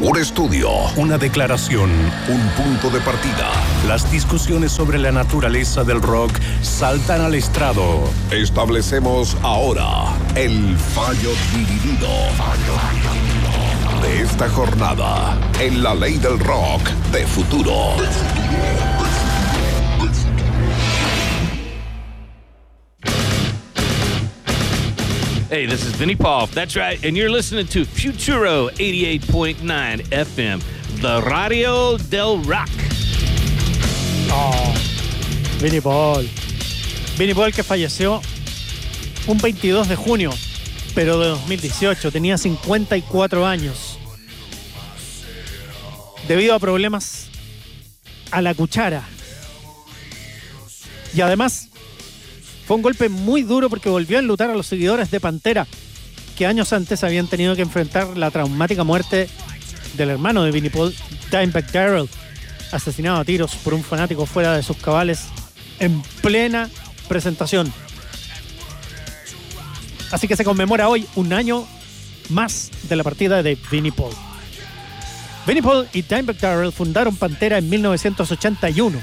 Un estudio, una declaración, un punto de partida. Las discusiones sobre la naturaleza del rock saltan al estrado. Establecemos ahora el fallo dividido de esta jornada en la ley del rock de futuro. Hey, this is Vinnie Paul. That's right. And you're listening to Futuro 88.9 FM, the Radio del Rock. Oh, Vinnie Paul. Vinnie Paul, que falleció un 22 de junio, pero de 2018. Tenía 54 años. Debido a problemas a la cuchara. Y además, fue un golpe muy duro porque volvió a enlutar a los seguidores de Pantera, que años antes habían tenido que enfrentar la traumática muerte del hermano de Vinnie Paul, Dimebag Darrell, asesinado a tiros por un fanático fuera de sus cabales en plena presentación. Así que se conmemora hoy un año más de la partida de Vinnie Paul. Vinnie Paul y Dimebag Darrell fundaron Pantera en 1981.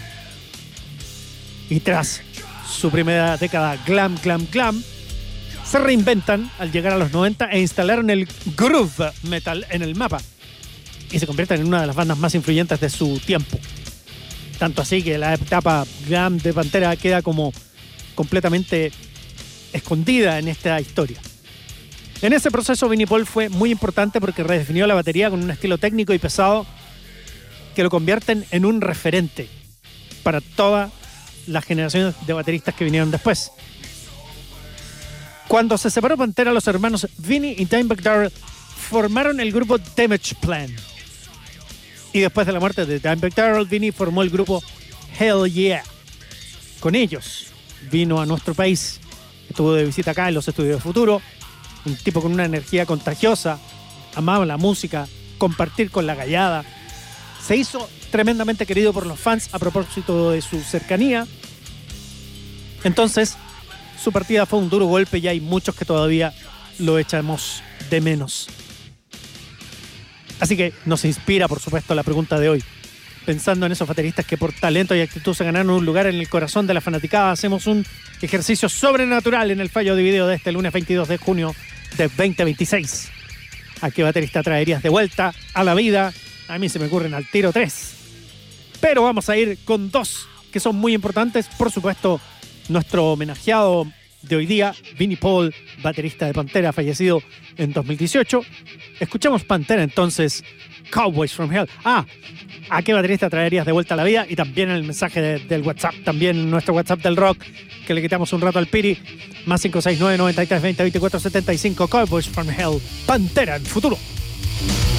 Y tras su primera década glam, se reinventan al llegar a los 90 e instalaron el groove metal en el mapa. Y se convierten en una de las bandas más influyentes de su tiempo. Tanto así que la etapa glam de Pantera queda como completamente escondida en esta historia. En ese proceso Vinnie Paul fue muy importante porque redefinió la batería con un estilo técnico y pesado que lo convierten en un referente para todas las generaciones de bateristas que vinieron después. Cuando se separó Pantera, los hermanos Vinnie y Dimebag Darrell formaron el grupo Damage Plan. Y después de la muerte de Dimebag Darrell, Vinnie formó el grupo Hell Yeah. Con ellos vino a nuestro país, estuvo de visita acá en los estudios de Futuro, un tipo con una energía contagiosa, amaba la música, compartir con la gallada. Se hizo tremendamente querido por los fans a propósito de su cercanía. Entonces, su partida fue un duro golpe y hay muchos que todavía lo echamos de menos. Así que nos inspira, por supuesto, la pregunta de hoy. Pensando en esos bateristas que por talento y actitud se ganaron un lugar en el corazón de la fanaticada, hacemos un ejercicio sobrenatural en el fallo dividido de este lunes 22 de junio de 2026. ¿A qué baterista traerías de vuelta a la vida? A mí se me ocurren al tiro 3. Pero vamos a ir con 2 que son muy importantes. Por supuesto, nuestro homenajeado de hoy día, Vinnie Paul, baterista de Pantera, fallecido en 2018. Escuchamos Pantera entonces, Cowboys from Hell. ¿A qué baterista traerías de vuelta a la vida? Y también el mensaje del WhatsApp, también nuestro WhatsApp del rock, que le quitamos un rato al Piri, más 569 93 20 24 75, Cowboys from Hell, Pantera en Futuro.